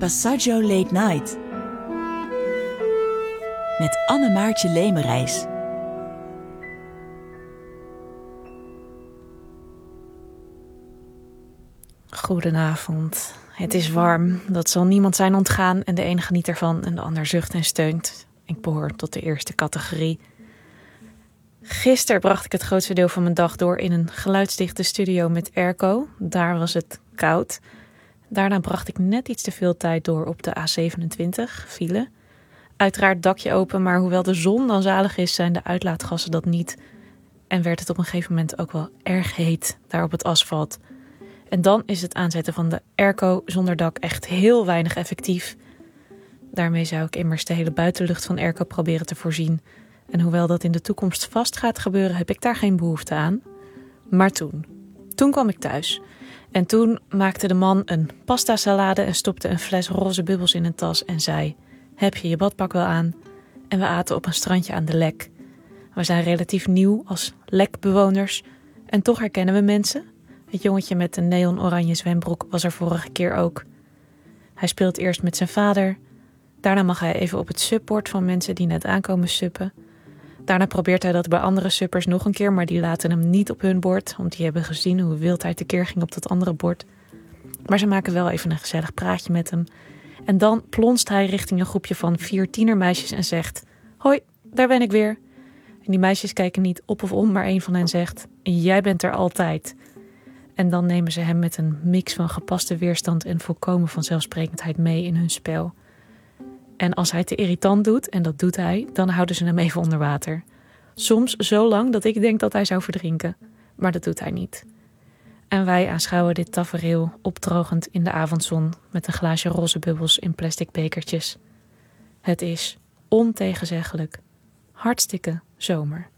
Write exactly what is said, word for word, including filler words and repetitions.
Passaggio Late Night met Anne-Maartje Lemerijs. Goedenavond. Het is warm. Dat zal niemand zijn ontgaan en de een geniet ervan en de ander zucht en steunt. Ik behoor tot de eerste categorie. Gisteren bracht ik het grootste deel van mijn dag door in een geluidsdichte studio met airco. Daar was het koud. Daarna bracht ik net iets te veel tijd door op de A zevenentwintig, file. Uiteraard dakje open, maar hoewel de zon dan zalig is, zijn de uitlaatgassen dat niet. En werd het op een gegeven moment ook wel erg heet daar op het asfalt. En dan is het aanzetten van de airco zonder dak echt heel weinig effectief. Daarmee zou ik immers de hele buitenlucht van airco proberen te voorzien. En hoewel dat in de toekomst vast gaat gebeuren, heb ik daar geen behoefte aan. Maar toen, toen kwam ik thuis. En toen maakte de man een pasta salade en stopte een fles roze bubbels in een tas en zei: heb je je badpak wel aan? En we aten op een strandje aan de Lek. We zijn relatief nieuw als Lekbewoners en toch herkennen we mensen. Het jongetje met een neonoranje zwembroek was er vorige keer ook. Hij speelt eerst met zijn vader. Daarna mag hij even op het support van mensen die net aankomen suppen. Daarna probeert hij dat bij andere suppers nog een keer, maar die laten hem niet op hun bord, want die hebben gezien hoe wild hij tekeer ging op dat andere bord. Maar ze maken wel even een gezellig praatje met hem. En dan plonst hij richting een groepje van vier tienermeisjes en zegt: hoi, daar ben ik weer. En die meisjes kijken niet op of om, maar een van hen zegt: jij bent er altijd. En dan nemen ze hem met een mix van gepaste weerstand en volkomen vanzelfsprekendheid mee in hun spel. En als hij te irritant doet, en dat doet hij, dan houden ze hem even onder water. Soms zo lang dat ik denk dat hij zou verdrinken, maar dat doet hij niet. En wij aanschouwen dit tafereel opdrogend in de avondzon met een glaasje roze bubbels in plastic bekertjes. Het is ontegenzeggelijk hartstikke zomer.